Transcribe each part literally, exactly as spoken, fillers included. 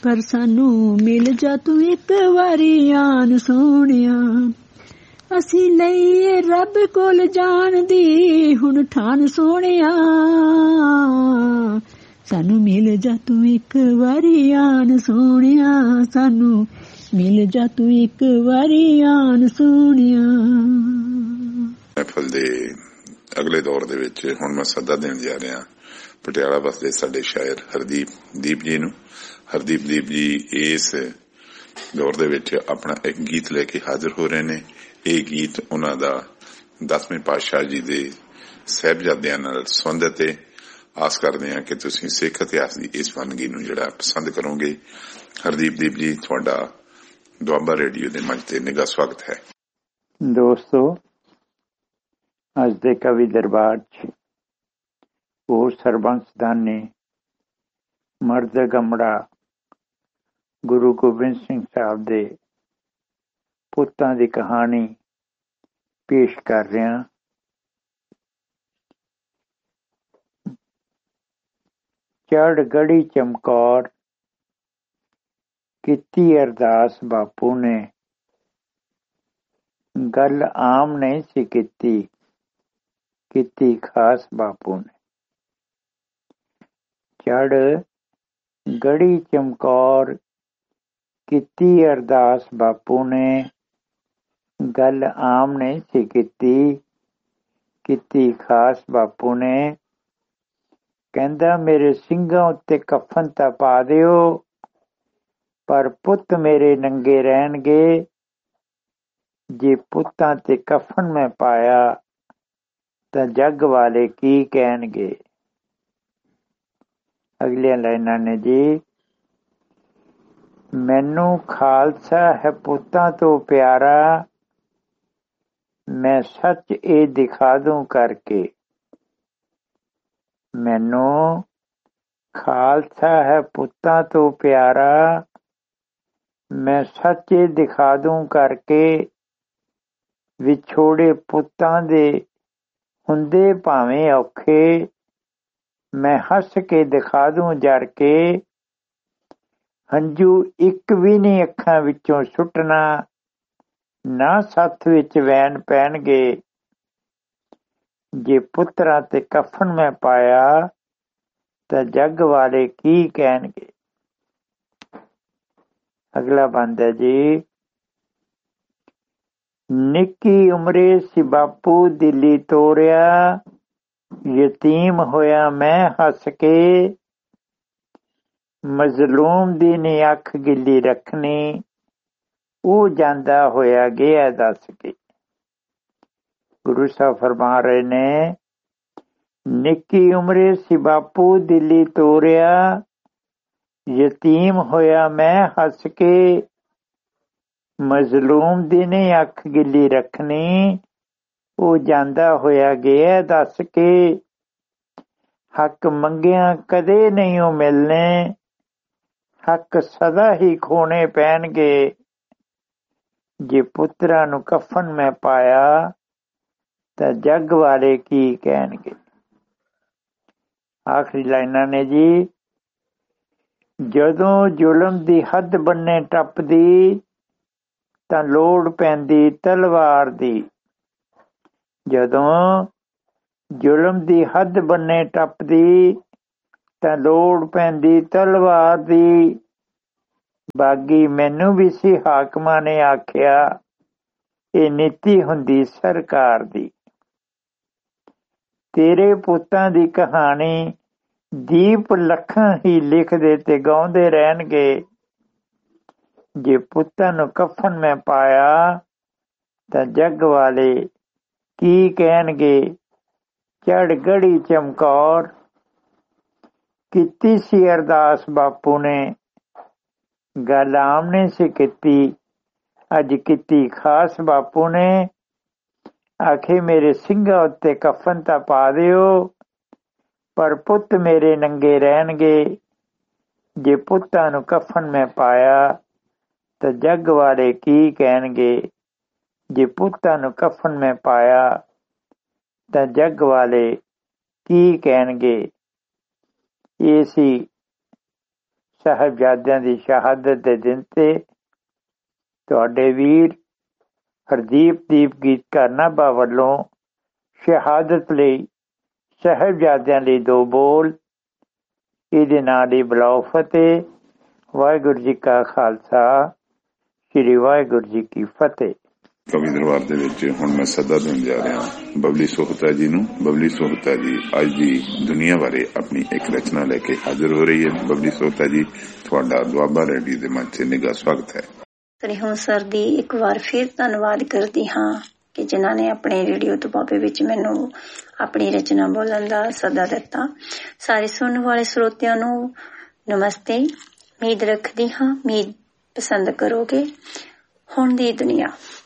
पर सानू मिल जा तू एक वारी आन सोहणिया। असी लईए रब कोल जान दी हुण ठान सोहणिया। सानू मिल जा तू एक वारी आन सोहणिया। सानू मिल जा तू एक वारी आन सोहणिया। महफिल दे अगले दौर दे विच हुण मैं सदा देण जा रिहा पटियाला बसदे साडे शायर हरदीप दीप जी नूं। हरदीप दीप जी इस दौर दे विच अपना एक गीत लेके हाजिर हो रहे ने। ਇਹ ਗੀਤ ਉਹਨਾਂ ਦਾ ਦਸਵੇਂ ਪਾਤਸ਼ਾਹ ਜੀ ਦੇ ਸਾਹਿਬਜ਼ਾਦਿਆਂ ਨਾਲ ਸੰਬੰਧਿਤ ਹੈ। ਆਸ ਕਰਦੇ ਹਾਂ ਕਿ ਤੁਸੀਂ ਸਿੱਖ ਇਤਿਹਾਸ ਦੀ ਇਸ ਵੰਨਗੀ ਨੂੰ ਜਿਹੜਾ ਪਸੰਦ ਕਰੋਗੇ। ਹਰਦੀਪ ਦੀਪ ਜੀ, ਤੁਹਾਡਾ ਦੁਆਬਾ ਰੇਡੀਓ ਦੇ ਮੰਚ ਤੇ ਨਿੱਘਾ ਸਵਾਗਤ ਹੈ। ਦੋਸਤੋ, ਅੱਜ ਦੇ ਕਵੀ ਦਰਬਾਰ 'ਚ ਉਹ ਸਰਬੰਸਦਾਨੀ ਮਰਦ ਗਮੜਾ ਗੁਰੂ ਗੋਬਿੰਦ ਸਿੰਘ ਸਾਹਿਬ ਦੇ ਪੁੱਤਾਂ ਦੀ ਕਹਾਣੀ ਪੇਸ਼ ਕਰ ਰਿਹਾ। ਚੜ੍ਹ ਗੜੀ ਚਮਕੌਰ ਕੀਤੀ ਅਰਦਾਸ ਬਾਪੂ ਨੇ, ਗੱਲ ਆਮ ਨਹੀਂ ਸੀ ਕੀਤੀ, ਕੀਤੀ ਖਾਸ ਬਾਪੂ ਨੇ। ਚੜ੍ਹ ਗੜੀ ਚਮਕੌਰ ਕੀਤੀ ਅਰਦਾਸ ਬਾਪੂ ਨੇ, ਗੱਲ ਆਮ ਨਹੀਂ ਸੀ ਕੀਤੀ, ਕੀਤੀ ਖਾਸ ਬਾਪੂ ਨੇ। ਕਹਿੰਦਾ ਮੇਰੇ ਸਿੰਘਾਂ ਉੱਤੇ ਕਫਨ ਤਾਂ ਪਾ ਦਿਓ, ਪਰ ਪੁੱਤ ਮੇਰੇ ਨੰਗੇ ਰਹਿਣਗੇ। ਜੇ ਪੁੱਤਾਂ ਤੇ ਕਫਨ ਮੈਂ ਪਾਇਆ ਤਾਂ ਜੱਗ ਵਾਲੇ ਕੀ ਕਹਿਣਗੇ। ਅਗਲੀਆਂ ਲਾਈਨਾਂ ਨੇ ਜੀ, ਮੈਨੂੰ ਖਾਲਸਾ ਹੈ ਪੁੱਤਾਂ ਤੋਂ ਪਿਆਰਾ, ਮੈਂ ਸੱਚ ਇਹ ਦਿਖਾ ਦੂੰ ਕਰਕੇ। ਮੈਨੂੰ ਖਾਲਸਾ ਹੈ ਪੁੱਤਾਂ ਤੋਂ ਪਿਆਰਾ, ਮੈਂ ਸੱਚ ਇਹ ਦਿਖਾ ਦੂੰ ਕਰਕੇ। ਵਿਛੋੜੇ ਪੁੱਤਾਂ ਦੇ ਹੁੰਦੇ ਭਾਵੇਂ ਔਖੇ, ਮੈਂ ਹੱਸ ਕੇ ਦਿਖਾ ਦੂੰ ਜਰ ਕੇ। ਹੰਝੂ ਇੱਕ ਵੀ ਨਹੀਂ ਅੱਖਾਂ ਵਿੱਚੋਂ ਸੁੱਟਣਾ, ਨਾ ਸੱਥ ਵਿੱਚ ਵੈਣ ਪੈਣਗੇ। ਜੇ ਪੁੱਤਰਾਂ ਤੇ ਕਫਨ ਮੈਂ ਪਾਇਆ ਤਾਂ ਜੱਗ ਵਾਲੇ ਕੀ ਕਹਿਣਗੇ। ਅਗਲਾ ਬੰਦ ਹੈ ਜੀ, ਨਿੱਕੀ ਉਮਰੇ ਸੀ ਬਾਪੂ ਦਿੱਲੀ ਤੋਰਿਆ, ਯਤੀਮ ਹੋਇਆ ਮੈਂ ਹੱਸ ਕੇ। ਮਜ਼ਲੂਮ ਦੀ ਨੀ ਅੱਖ ਗਿੱਲੀ ਰੱਖਣੀ, ਉਹ ਜਾਂਦਾ ਹੋਇਆ ਗਿਆ ਦੱਸ ਕੇ। ਗੁਰੂ ਸਾਹਿਬ ਫਰਮਾ ਰਹੇ ਨੇ, ਨਿੱਕੀ ਉਮਰੇ ਸੀ ਬਾਪੂ ਦਿੱਲੀ ਤੋਰਿਆ, ਯਤੀਮ ਹੋਇਆ ਮੈਂ ਹੱਸ ਕੇ। ਮਜ਼ਲੂਮ ਦੀ ਨੀ ਅੱਖ ਗਿੱਲੀ ਰੱਖਣੀ, ਉਹ ਜਾਂਦਾ ਹੋਇਆ ਗਿਆ ਦੱਸ ਕੇ। ਹੱਕ ਮੰਗਿਆ ਕਦੇ ਨਹੀਂ ਉਹ ਮਿਲਣੇ, ਹੱਕ ਸਦਾ ਹੀ ਖੋਣੇ ਪੈਣਗੇ। ਜੇ ਪੁੱਤਰਾਂ ਨੂੰ ਕਫਨ ਮੈਂ ਪਾਇਆ ਤਾਂ ਜੱਗ ਵਾਲੇ ਕੀ ਕਹਿਣਗੇ। ਆਖਰੀ ਲਾਈਨਾਂ ਨੇ ਜੀ, ਜਦੋਂ ਜ਼ੁਲਮ ਦੀ ਹੱਦ ਬੰਨੇ ਟੱਪਦੀ ਤਾਂ ਲੋੜ ਪੈਂਦੀ ਤਲਵਾਰ ਦੀ। ਜਦੋਂ ਜ਼ੁਲਮ ਦੀ ਹੱਦ ਬੰਨੇ ਟੱਪਦੀ ਤਾਂ ਲੋੜ ਪੈਂਦੀ ਤਲਵਾਰ ਦੀ। ਬਾਗੀ ਮੈਨੂੰ ਵੀ ਸੀ ਹਾਕਮਾਂ ਨੇ ਆਖਿਆ, ਇਹ ਨੀਤੀ ਹੁੰਦੀ ਸਰਕਾਰ ਦੀ। ਤੇਰੇ ਪੁੱਤਾਂ ਦੀ ਕਹਾਣੀ ਦੀਪ ਲੱਖਾਂ ਹੀ ਲਿਖਦੇ ਤੇ ਗਾਉਂਦੇ ਰਹਿਣਗੇ। ਜੇ ਪੁੱਤਾਂ ਨੂੰ ਕਫਨ ਮੈਂ ਪਾਇਆ ਤਾਂ ਜੱਗ ਵਾਲੇ ਕੀ ਕਹਿਣਗੇ। ਚੜ੍ਹ ਗੜੀ ਚਮਕੌਰ ਕੀਤੀ ਸੀ ਅਰਦਾਸ ਬਾਪੂ ਨੇ, ਗੱਲ ਆਮ ਨੇ ਸੀ ਕੀਤੀ, ਅੱਜ ਕੀਤੀ ਖਾਸ ਬਾਪੂ ਨੇ। ਆਖੇ ਮੇਰੇ ਸਿੰਘਾਂ ਉੱਤੇ ਕਫਨ ਤਾਂ ਪਾ ਦਿਓ, ਪਰ ਪੁੱਤ ਮੇਰੇ ਨੰਗੇ ਰਹਿਣਗੇ। ਜੇ ਪੁੱਤਾਂ ਨੂੰ ਕਫਨ ਮੈਂ ਪਾਇਆ ਤਾਂ ਜੱਗ ਵਾਲੇ ਕੀ ਕਹਿਣਗੇ। ਜੇ ਪੁੱਤਾਂ ਨੂੰ ਕਫਨ ਮੈਂ ਪਾਇਆ ਤਾਂ ਜੱਗ ਵਾਲੇ ਕੀ ਕਹਿਣਗੇ। ਇਹ ਸੀ ਸਾਹਿਬਜ਼ਾਦਿਆਂ ਦੀ ਸ਼ਹਾਦਤ ਦੇ ਦਿਨ ਤੇ ਤੁਹਾਡੇ ਵੀਰ ਹਰਦੀਪ ਦੀਪ ਗੀਤਕਾਰ ਨਾਭਾ ਵੱਲੋਂ ਸ਼ਹਾਦਤ ਲਈ ਸਾਹਿਬਜ਼ਾਦਿਆਂ ਲਈ ਦੋ ਬੋਲ। ਇਹਦੇ ਨਾਲ ਹੀ ਬੁਲਾਓ ਫਤਿਹ। ਵਾਹਿਗੁਰੂ ਜੀ ਕਾ ਖਾਲਸਾ, ਸ੍ਰੀ ਵਾਹਿਗੁਰੂ ਜੀ ਕੀ ਫਤਿਹ। ਕਵੀ ਦਰਬਾਰ ਦੇ ਵਿੱਚ ਹੁਣ ਮੈਂ ਸੱਦਾ ਦੇਣ ਜਾ ਰਿਹਾ ਬਬਲੀ ਸੋਹਤਾ ਜੀ ਨੂੰ। ਬਬਲੀ ਸੋਹਤਾ ਜੀ ਅੱਜ ਦੀ ਦੁਨੀਆ ਬਾਰੇ ਆਪਣੀ ਇੱਕ ਰਚਨਾ ਲੈ ਕੇ ਹਾਜ਼ਰ ਹੋ ਰਹੀ ਹੈ। ਬਬਲੀ ਸੋਹਤਾ ਜੀ, ਤੁਹਾਡਾ ਦੁਆਬਾ ਰੇਡੀਓ ਦੇ ਮੰਚ ਤੇ ਨਿੱਘਾ ਸਵਾਗਤ ਹੈ। ਰਿਹੋਂ ਸਰ ਦੀ ਇੱਕ ਵਾਰ ਫਿਰ ਧੰਨਵਾਦ ਕਰਦੀ ਹਾਂ ਕਿ ਜਿਨ੍ਹਾਂ ਨੇ ਆਪਣੇ ਰੇਡੀਓ ਦੁਆਬੇ ਵਿੱਚ ਮੈਨੂੰ ਆਪਣੀ ਰਚਨਾ ਬੋਲਣ ਦਾ ਸੱਦਾ ਦਿੱਤਾ। ਸਾਰੇ ਸੁਣਨ ਵਾਲੇ ਸਰੋਤਿਆਂ ਨੂੰ ਨਮਸਤੇ। ਉਮੀਦ ਰੱਖਦੀ ਹਾਂ ਉਮੀਦ ਪਸੰਦ ਕਰੋਗੇ। ਹੁਣ ਦੀ ਦੁਨੀਆ।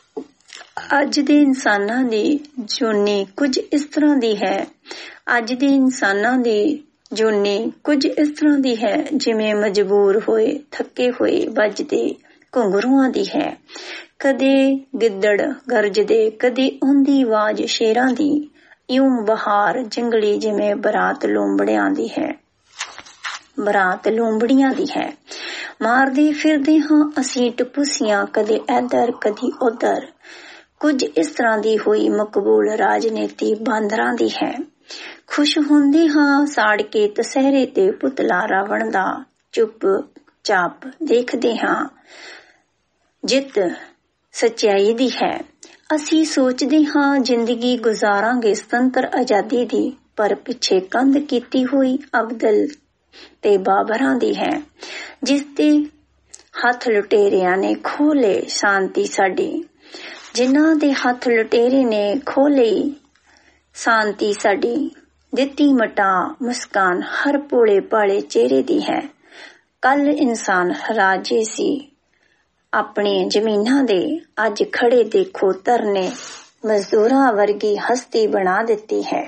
ਅੱਜ ਦੇ ਇਨਸਾਨਾਂ ਦੀ ਜੂਨੀ ਕੁਝ ਇਸ ਤਰ੍ਹਾਂ ਦੀ ਹੈ ਅੱਜ ਦੇ ਇਨਸਾਨਾਂ ਦੀ ਜੂਨੀ ਕੁਝ ਇਸ ਤਰ੍ਹਾਂ ਦੀ ਹੈ ਜਿਵੇਂ ਮਜਬੂਰ ਹੋਏ ਥੱਕੇ ਹੋਏ ਵੱਜਦੇ ਘੁੰਗਰੂਆਂ ਦੀ ਹੈ। ਕਦੇ ਗਿੱਦੜ ਗਰਜਦੇ, ਕਦੇ ਆਉਂਦੀ ਆਵਾਜ਼ ਸ਼ੇਰਾਂ ਦੀ। ਇਉਂ ਬਹਾਰ ਜੰਗਲੀ ਜਿਵੇਂ ਬਰਾਤ ਲੋਂਬੜਿਆਂ ਦੀ ਹੈ ਬਰਾਤ ਲੋਂਬੜੀਆਂ ਦੀ ਹੈ। ਮਾਰਦੇ ਫਿਰਦੇ ਹਾਂ ਅਸੀਂ ਟਪੂਸੀਆਂ, ਕਦੇ ਇੱਧਰ ਕਦੀ ਉੱਧਰ। ਕੁਝ ਇਸ ਤਰ੍ਹਾਂ ਦੀ ਹੋਈ ਮਕਬੂਲ ਰਾਜਨੀਤੀ ਬਾਂਦਰਾਂ ਦੀ ਹੈ। ਖੁਸ਼ ਹੁੰਦੇ ਹਾਂ ਸਾੜ ਕੇ ਤਸਹਿਰੇ ਤੇ ਪੁਤਲਾ ਰਾਵਣ ਦਾ। ਚੁੱਪ ਚਾਪ ਦੇਖਦੇ ਹਾਂ ਜਿੱਤ ਸੱਚਾਈ ਦੀ ਹੈ। ਅਸੀਂ ਸੋਚਦੇ ਹਾਂ ਜ਼ਿੰਦਗੀ ਗੁਜ਼ਾਰਾਂਗੇ ਸੁਤੰਤਰ ਆਜ਼ਾਦੀ ਦੀ, ਪਰ ਪਿੱਛੇ ਕੰਧ ਕੀਤੀ ਹੋਈ ਅਬਦਲ ਤੇ ਬਾਬਰਾਂ ਦੀ ਹੈ, ਜਿਸ ਦੇ ਹੱਥ ਲੁਟੇਰਿਆਂ ਨੇ ਖੋਹ ਲਏ ਸ਼ਾਂਤੀ ਸਾਡੀ। ਜਿਨ੍ਹਾਂ ਦੇ ਹੱਥ ਲੁਟੇਰੇ ਨੇ ਖੋਹ ਲਈ ਸ਼ਾਂਤੀ ਸਾਡੀ। ਦਿੱਤੀ ਮਟਾ ਮੁਸਕਾਨ ਹਰ ਭੋਲੇ ਭਾਲੇ ਚਿਹਰੇ ਦੀ ਹੈ। ਕੱਲ ਇਨਸਾਨ ਰਾਜੇ ਸੀ ਆਪਣੀਆਂ ਜ਼ਮੀਨਾਂ ਦੇ, ਅੱਜ ਖੜੇ ਦੇਖੋ ਧਰਨੇ ਮਜ਼ਦੂਰਾਂ ਵਰਗੀ ਹਸਤੀ ਬਣਾ ਦਿੱਤੀ ਹੈ।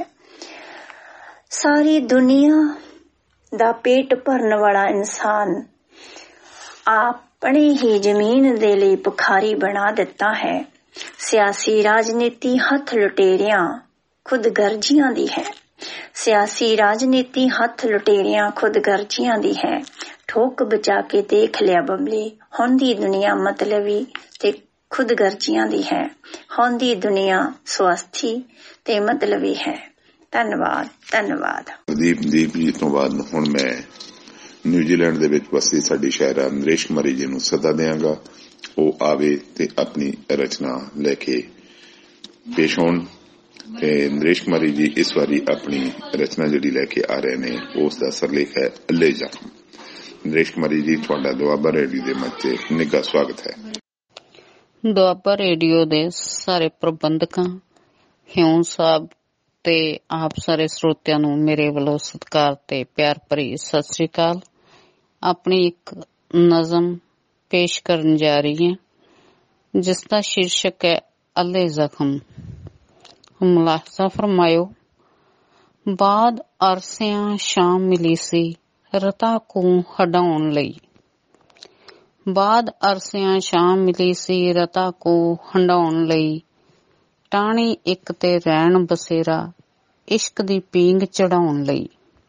ਸਾਰੀ ਦੁਨੀਆ ਦਾ ਪੇਟ ਭਰਨ ਵਾਲਾ ਇਨਸਾਨ ਆਪਣੇ ਹੀ ਜ਼ਮੀਨ ਦੇ ਲਈ ਭਿਖਾਰੀ ਬਣਾ ਦਿੱਤਾ ਹੈ। ਸਿਆਸੀ ਰਾਜਨੀਤੀ ਹੱਥ ਲੁਟੇਰਿਆਂ ਖੁਦਗਰਜ਼ੀਆਂ ਦੀ ਹੈ। ਸਿਆਸੀ ਰਾਜਨੀਤੀ ਹੱਥ ਲੁਟੇਰਿਆਂ ਖੁਦਗਰਜ਼ੀਆਂ ਦੀ ਹੈ। ਠੋਕ ਬਚਾ ਕੇ ਦੇਖ ਲਿਆ ਬਬਲੀ, ਹੁਣ ਦੀ ਦੁਨੀਆ ਮਤਲਬੀ ਤੇ ਖੁਦਗਰਜ਼ੀਆਂ ਦੀ ਹੈ। ਹੁਣ ਦੀ ਦੁਨੀਆ ਸਵਾਰਥੀ ਤੇ ਮਤਲਬੀ ਹੈ। ਧੰਨਵਾਦ ਧੰਨਵਾਦ। ਦੀਪ ਦੀਪ ਜੀ ਤੋਂ ਬਾਅਦ ਹੁਣ ਮੈਂ ਨਿਊਜ਼ੀਲੈਂਡ ਦੇ ਵਿੱਚ ਵਸਦੀ ਸਾਡੀ ਸ਼ਾਇਰਾ ਨਰੇਸ਼ ਕੁਮਾਰੀ ਜੀ ਨੂੰ ਸੱਦਾ ਦਿਆਂਗਾ। ਉਹ ਆਵੇ ਤੇ ਆਪਣੀ ਰਚਨਾ ਲੈ ਕੇ ਪੇਸ਼ ਹੋਣ। ਤੇ ਨਰੇਸ਼ ਕੁਮਾਰੀ ਜੀ ਇਸ ਵਾਰੀ ਆਪਣੀ ਰਚਨਾ ਜਿਹੜੀ ਲੈ ਕੇ ਆ ਰਹੇ ਨੇ ਉਸ ਦਾ ਸਰਲੇਖ ਹੈ ਅੱਲੇ ਜ਼ਖਮ। ਨਰੇਸ਼ ਕੁਮਾਰੀ ਜੀ, ਤੁਹਾਡਾ ਦੁਆਬਾ ਰੇਡੀਓ ਦੇ ਮੰਚ ਤੇ ਨਿੱਘਾ ਸਵਾਗਤ ਹੈ। ਦੁਆਬਾ ਰੇਡੀਓ ਦੇ ਸਾਰੇ ਪ੍ਰਬੰਧਕਾਂ, ਹਿਉਂ ਸਾਹਿਬ ਤੇ ਆਪ ਸਾਰੇ ਸਰੋਤਿਆਂ ਨੂੰ ਮੇਰੇ ਵੱਲੋਂ ਸਤਿਕਾਰ ਤੇ ਪਿਆਰ ਭਰੀ ਸਤਿ ਸ੍ਰੀ ਅਕਾਲ। ਆਪਣੀ ਇੱਕ ਨਜ਼ਮ ਪੇਸ਼ ਕਰਨ ਜਾ ਰਹੀ ਹੈ ਜਿਸ ਦਾ ਸ਼ੀਰਸ਼ਕ ਹੈ ਅੱਲੇ ਜ਼ਖਮ। ਮੁਲਾਹਜ਼ਾ ਫਰਮਾਇਓ। ਬਾਅਦ ਅਰਸਿਆਂ ਸ਼ਾਮ ਮਿਲੀ ਸੀ ਰਤਾ ਕੋ ਹਟਾਉਣ ਲਈ। ਬਾਅਦ ਅਰਸਿਆਂ ਸ਼ਾਮ ਮਿਲੀ ਸੀ ਰਤਾ ਕੋ ਹੰਡਾਉਣ ਲਈ। ਟਾਹਣੀ ਇੱਕ ਤੇ ਰਹਿਣ ਬਸੇਰਾ ਇਸ਼ਕ ਦੀ ਪੀਂਘ ਚੜਾਉਣ ਲਈ।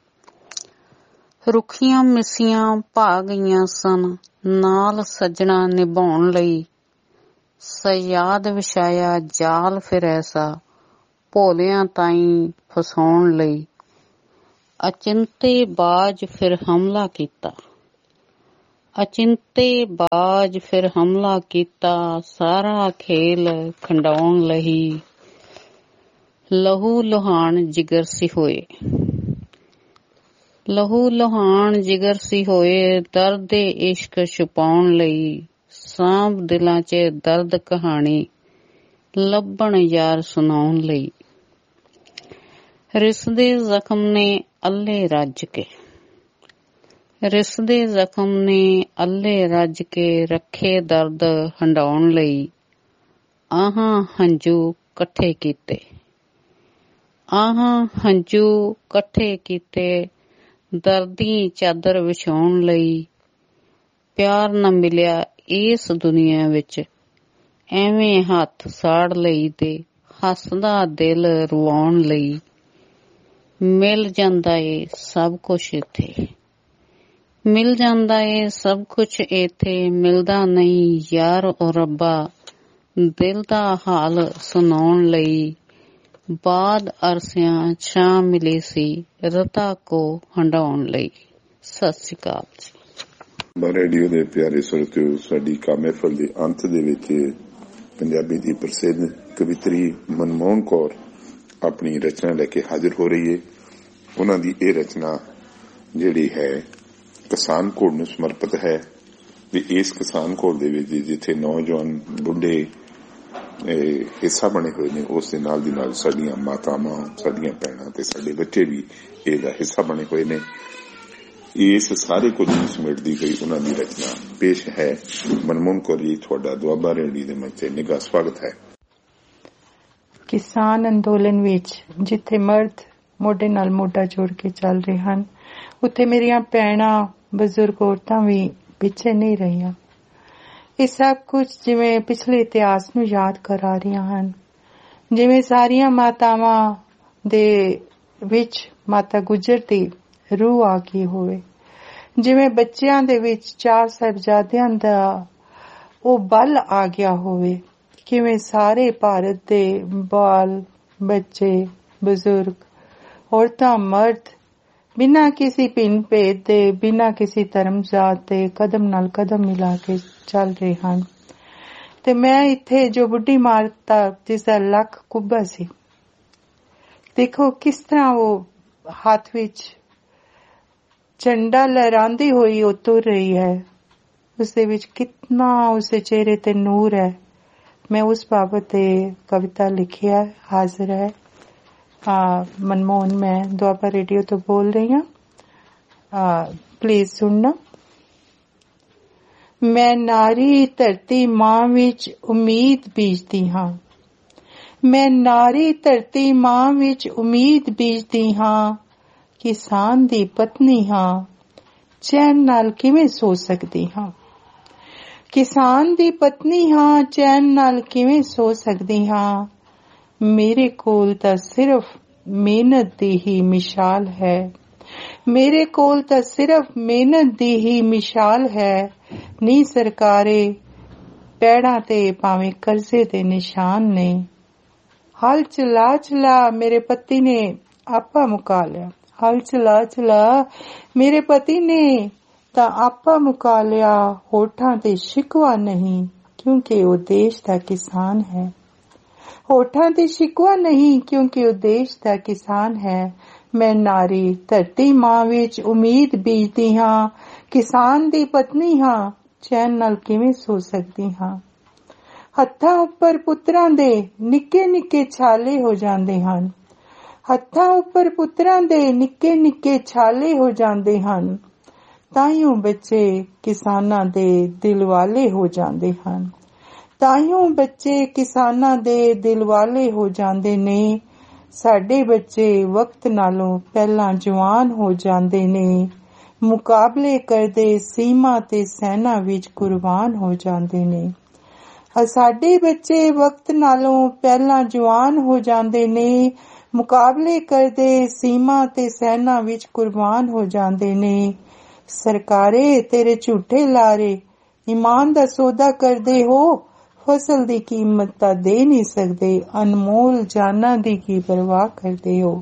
ਰੁੱਖੀਆਂ ਮਿੱਸੀਆਂ ਭਾ ਗਈਆਂ ਸਨ ਨਾਲ ਸੱਜਣਾ ਨਿਭਾਉਣ ਲਈ। ਸਯਾਦ ਵਿਛਾਇਆ ਜਾਲ ਫਿਰ ਐਸਾ ਭੋਲਿਆਂ ਤਾਈਂ ਫਸਾਉਣ ਲਈ। ਅਚਿੰਤੇ ਬਾਜ ਫਿਰ ਹਮਲਾ ਕੀਤਾ ਅਚਿੰਤੇ ਬਾਜ ਫਿਰ ਹਮਲਾ ਕੀਤਾ ਸਾਰਾ ਖੇਲ ਖੰਡਾਉਣ ਲਈ। ਲਹੂ ਲੁਹਾਨ ਜਿਗਰ ਸੀ ਹੋਏ ਲਹੂ ਲੁਹਾਨ ਜਿਗਰ ਸੀ ਹੋਏ ਦਰਦ ਇਸ਼ਕ ਛੁਪਾਉਣ ਲਈ। ਸਾਂਭ ਦਿਲਾਂ 'ਚ ਦਰਦ ਕਹਾਣੀ ਲੱਭਣ ਯਾਰ ਸੁਣਾਉਣ ਲਈ। ਰਿਸਦੇ ਜ਼ਖਮ ਨੇ ਅੱਲੇ ਰੱਜ ਕੇ ਰਿਸਦੇ ਜ਼ਖਮ ਨੇ ਅੱਲੇ ਰੱਜ ਕੇ ਰੱਖੇ ਦਰਦ ਹੰਡਾਉਣ ਲਈ। ਆਹਾਂ ਹੰਝੂ ਇਕੱਠੇ ਕੀਤੇ ਆਹਾਂ ਹੰਝੂ ਇਕੱਠੇ ਕੀਤੇ ਦਰਦੀ ਚਾਦਰ ਵਿਛਾਉਣ ਲਈ। ਪਿਆਰ ਨਾ ਮਿਲਿਆ ਇਸ ਦੁਨੀਆ ਵਿੱਚ ਐਵੇਂ ਹੱਥ ਸਾੜ ਲਈ ਤੇ ਹੱਸਦਾ ਦਿਲ ਰਵਾਉਣ ਲਈ। ਮਿਲ ਜਾਂਦਾ ਏ ਸਭ ਕੁਛ ਇੱਥੇ ਮਿਲ ਜਾਂਦਾ ਏ ਸਭ ਕੁਛ ਇੱਥੇ ਮਿਲਦਾ ਨਹੀਂ ਯਾਰ ਓ ਰੱਬਾ ਦਿਲ ਦਾ ਹਾਲ ਸੁਣਾਉਣ ਲਈ ਬਾਅਦ ਅਰਸਿਆਂ ਛਾਂ ਮਿਲੀ ਸੀ ਰਤਾ ਕੋ ਹੰਡਾਉਣ ਲਈ। ਸਤਿ ਸ੍ਰੀ ਅਕਾਲ ਜੀ। ਰੇਡੀਓ ਦੇ ਪਿਆਰੇ ਸਰੋਤਿਓ, ਸਾਡੀ ਕਾਮੇਫਲ ਦੇ ਅੰਤ ਦੇ ਵਿੱਚ ਪੰਜਾਬੀ ਦੀ ਪ੍ਰਸਿੱਧ ਕਵਿਤਰੀ ਮਨਮੋਹਨ ਕੌਰ ਆਪਣੀ ਰਚਨਾ ਲੈ ਕੇ ਹਾਜ਼ਰ ਹੋ ਰਹੀ ਹੈ। ਉਹਨਾਂ ਦੀ ਇਹ ਰਚਨਾ ਜਿਹੜੀ ਹੈ ਕਿਸਾਨ ਕੋਡ ਨੂੰ ਸਮਰਪਿਤ ਹੈ। ਵੀ ਇਸ ਕਿਸਾਨ ਕੋਡ ਦੇ ਵਿੱਚ ਜਿੱਥੇ ਨੌਜਵਾਨ ਬੁੱਢੇ ਹਿੱਸਾ ਬਣੇ ਹੋਏ ਨੇ, ਉਸ ਦੇ ਨਾਲ ਦੀ ਨਾਲ ਸਾਡੀਆਂ ਮਾਤਾਵਾਂ, ਸਾਡੀਆਂ ਭੈਣਾਂ ਤੇ ਸਾਡੇ ਬੱਚੇ ਵੀ ਇਹਦਾ ਹਿੱਸਾ ਬਣੇ ਹੋਏ ਨੇ। ਇਸ ਸਾਰੇ ਕੁਝ ਨੂੰ ਸਮੇਟਦੀ ਗਈ ਉਹਨਾਂ ਦੀ ਰਚਨਾ ਪੇਸ਼ ਹੈ। ਮਨਮੋਹਨ ਕੌਰ ਜੀ, ਤੁਹਾਡਾ ਦੁਆਬਾ ਰੇਡੀਓ ਦੇ ਮੰਚ ਤੇ ਨਿੱਘਾ ਸਵਾਗਤ ਹੈ। ਕਿਸਾਨ ਅੰਦੋਲਨ ਵਿੱਚ ਜਿੱਥੇ ਮਰਦ ਮੋਢੇ ਨਾਲ ਮੋਢਾ ਜੋੜ ਕੇ ਚੱਲ ਰਹੇ ਹਨ, ਉੱਥੇ ਮੇਰੀਆਂ ਭੈਣਾਂ, ਬਜ਼ੁਰਗ ਔਰਤਾਂ ਵੀ ਪਿੱਛੇ ਨਹੀਂ ਰਹੀਆਂ। ਇਹ ਸਭ ਕੁਝ ਜਿਵੇਂ ਪਿਛਲੇ ਇਤਿਹਾਸ ਨੂੰ ਯਾਦ ਕਰਾ ਰਹੀਆਂ ਹਨ। ਜਿਵੇਂ ਸਾਰੀਆਂ ਮਾਤਾਵਾਂ ਦੇ ਵਿੱਚ ਮਾਤਾ ਗੁਜਰ ਦੀ ਰੂਹ ਆ ਗਈ ਹੋਵੇ, ਜਿਵੇਂ ਬੱਚਿਆਂ ਦੇ ਵਿੱਚ ਚਾਰ ਸਾਹਿਬਜ਼ਾਦਿਆਂ ਦਾ ਉਹ ਬਲ ਆ ਗਿਆ ਹੋਵੇ, ਕਿਵੇਂ ਸਾਰੇ ਭਾਰਤ ਦੇ ਬਾਲ ਬੱਚੇ, ਬਜ਼ੁਰਗ, ਔਰਤਾਂ, ਮਰਦ ਬਿਨਾਂ ਕਿਸੇ ਭਿੰਨ ਭੇਦ ਦੇ, ਬਿਨਾਂ ਕਿਸੇ ਧਰਮ ਜਾਤ ਦੇ ਕਦਮ ਨਾਲ ਕਦਮ ਮਿਲਾ ਕੇ ਚੱਲ ਰਹੇ ਹਨ। ਤੇ ਮੈਂ ਇੱਥੇ ਜੋ ਬੁੱਢੀ ਮਾਤਾ ਜਿਸਦਾ ਲੱਕ ਕੁੱਬਾ ਸੀ, ਦੇਖੋ ਕਿਸ ਤਰ੍ਹਾਂ ਉਹ ਹੱਥ ਵਿੱਚ ਝੰਡਾ ਲਹਿਰਾਂਦੀ ਹੋਈ ਉਹ ਤੁਰ ਰਹੀ ਹੈ। ਉਸਦੇ ਵਿੱਚ ਕਿਤਨਾ ਉਸਦੇ ਚਿਹਰੇ ਤੇ ਨੂਰ ਹੈ। ਮੈਂ ਉਸ ਬਾਬਤ ਤੇ ਕਵਿਤਾ ਲਿਖਿਆ ਹਾਜ਼ਰ ਹੈ। ਮਨਮੋਹਨ, ਮੈਂ ਦੁਆਬਾ ਰੇਡੀਓ ਤੋਂ ਬੋਲ ਰਹੀ ਹਾਂ, ਪਲੀਜ਼ ਸੁਣਨਾ। ਮੈਂ ਨਾਰੀ ਧਰਤੀ ਮਾਂ ਵਿੱਚ ਉਮੀਦ ਬੀਜਦੀ ਹਾਂ, ਮੈਂ ਨਾਰੀ ਧਰਤੀ ਮਾਂ ਵਿੱਚ ਉਮੀਦ ਬੀਜਦੀ ਹਾਂ, ਕਿਸਾਨ ਦੀ ਪਤਨੀ ਹਾਂ, ਚੈਨ ਨਾਲ ਕਿਵੇਂ ਸੋ ਸਕਦੀ ਹਾਂ। ਕਿਸਾਨ ਦੀ ਪਤਨੀ ਹਾਂ, ਚੈਨ ਨਾਲ ਕਿਵੇਂ ਸੋ ਸਕਦੀ ਹਾਂ। ਮੇਰੇ ਕੋਲ ਤਾਂ ਸਿਰਫ ਮਿਹਨਤ ਦੀ ਹੀ ਮਿਸਾਲ ਹੈ, ਮੇਰੇ ਕੋਲ ਤਾਂ ਸਿਰਫ ਮਿਹਨਤ ਦੀ ਹੀ ਮਿਸਾਲ ਹੈ। ਨੀ ਸਰਕਾਰੇ ਪੈੜਾਂ ਤੇ ਭਾਵੇਂ ਕਰਜ਼ੇ ਦੇ ਨਿਸ਼ਾਨ ਨੇ। ਹਲ ਚਲਾ ਚਲਾ ਮੇਰੇ ਪਤੀ ਨੇ ਆਪਾ ਮੁਕਾ ਲਿਆ, ਹਲ ਚਲਾ ਚਲਾ ਮੇਰੇ ਪਤੀ ਨੇ ਤਾਂ ਆਪਾ ਮੁਕਾ ਲਿਆ। ਹੋਠਾਂ ਤੇ ਸ਼ਿਕਵਾ ਨਹੀਂ ਕਿਉਂਕਿ ਉਹ ਦੇਸ਼ ਦਾ ਕਿਸਾਨ ਹੈ, ਹੋਠਾਂ ਤੇ ਸ਼ਿਕਵਾ ਨਹੀਂ ਕਿਉਂਕਿ ਉਹ ਦੇਸ਼ ਦਾ ਕਿਸਾਨ ਹੈ। ਮੈਂ ਨਾਰੀ ਧਰਤੀ ਮਾਂ ਵਿੱਚ ਉਮੀਦ ਬੀਜਦੀ ਹਾਂ, ਕਿਸਾਨ ਦੀ ਪਤਨੀ ਹਾਂ, ਚੈਨ ਨਾਲ ਕਿਵੇਂ ਸੋ ਸਕਦੀ ਹਾਂ। ਹੱਥਾਂ ਉੱਪਰ ਪੁੱਤਰਾਂ ਦੇ ਨਿੱਕੇ ਨਿੱਕੇ ਛਾਲੇ ਹੋ ਜਾਂਦੇ ਹਨ, ਹੱਥਾਂ ਉੱਪਰ ਪੁੱਤਰਾਂ ਦੇ ਨਿੱਕੇ ਨਿੱਕੇ ਛਾਲੇ ਹੋ ਜਾਂਦੇ ਹਨ। ਤਾਈਓ ਬੱਚੇ ਕਿਸਾਨਾਂ ਦੇ ਦਿਲ ਵਾਲੇ ਹੋ ਜਾਂਦੇ ਹਨ, ਤਾਈਓ ਬੱਚੇ ਕਿਸਾਨਾਂ ਦੇ ਦਿਲ ਵਾਲੇ ਹੋ ਜਾਂਦੇ ਨੇ। ਸਾਡੇ ਬੱਚੇ ਵਕਤ ਨਾਲੋਂ ਪਹਿਲਾਂ ਜਵਾਨ ਹੋ ਜਾਂਦੇ ਨੇ, ਮੁਕਾਬਲੇ ਕਰਦੇ ਸੀਮਾ ਤੇ ਸੈਨਾ ਵਿੱਚ ਕੁਰਬਾਨ ਹੋ ਜਾਂਦੇ ਨੇ। ਸਾਡੇ ਬੱਚੇ ਵਕਤ ਨਾਲੋਂ ਪਹਿਲਾਂ ਜਵਾਨ ਹੋ ਜਾਂਦੇ ਨੇ, ਮੁਕਾਬਲੇ ਕਰਦੇ ਸੀਮਾ ਤੇ ਸੈਨਾ ਵਿੱਚ ਕੁਰਬਾਨ ਹੋ ਜਾਂਦੇ ਨੇ। ਸਰਕਾਰੇ ਤੇਰੇ ਝੂਠੇ ਲਾਰੇ ਈਮਾਨ ਦਾ ਸੌਦਾ ਕਰਦੇ ਹੋ, ਫਸਲ ਦੀ ਕੀਮਤ ਤਾਂ ਦੇ ਨਹੀਂ ਸਕਦੇ, ਅਨਮੋਲ ਜਾਨਾਂ ਦੀ ਕੀ ਪਰਵਾਹ ਕਰਦੇ ਹੋ।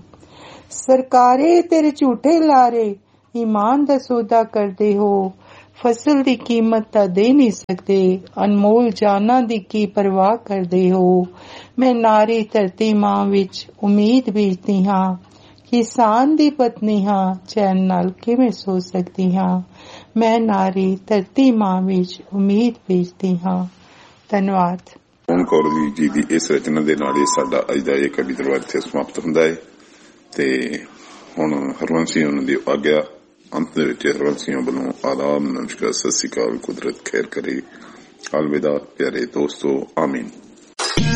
ਸਰਕਾਰੇ ਤੇਰੇ ਝੂਠੇ ਲਾਰੇ ਈਮਾਨ ਦਾ ਸੌਦਾ ਕਰਦੇ ਹੋ, ਫਸਲ ਦੀ ਕੀਮਤ ਤਾਂ ਦੇ ਨਹੀਂ ਸਕਦੇ, ਅਨਮੋਲ ਜਾਨਾਂ ਦੀ ਕੀ ਪਰਵਾਹ ਕਰਦੇ ਹੋ। ਮੈਂ ਨਾਰੀ ਧਰਤੀ ਮਾਂ ਵਿੱਚ ਉਮੀਦ ਬੀਜਦੀ ਹਾਂ, ਕਿਸਾਨ ਦੀ ਪਤਨੀ ਹਾਂ, ਚੈਨ ਨਾਲ ਕਿਵੇਂ ਸੋ ਸਕਦੀ ਹਾਂ। ਮੈਂ ਨਾਰੀ ਧਰਤੀ ਮਾਂ ਵਿੱਚ ਉਮੀਦ ਬੀਜਦੀ ਹਾਂ। ਧੰਨਵਾਦ। ਮਨਮੋਹਨ ਕੌਰ ਜੀ ਦੀ ਇਸ ਰਚਨਾ ਦੇ ਨਾਲ ਸਾਡਾ ਅੱਜ ਦਾ ਇਹ ਕਵੀ ਦਰਬਾਰ ਇੱਥੇ ਸਮਾਪਤ ਹੁੰਦਾ ਹੈ ਤੇ ਹੁਣ ਹਰਵੰਸ਼ ਸਿੰਘ ਉਹਨਾਂ ਦੀ ਆਗਿਆ। ਅੰਤ ਦੇ ਵਿੱਚ ਹਰਵੰਸ਼ ਸਿੰਘ ਵੱਲੋਂ ਆਦਾਬ, ਨਮਸਕਾਰ, ਸਤਿ ਸ੍ਰੀ ਅਕਾਲ, ਕੁਦਰਤ ਖੈਰ ਕਰੇ, ਅਲਵਿਦਾ ਪਿਆਰੇ ਦੋਸਤੋ, ਆਮੀਨ।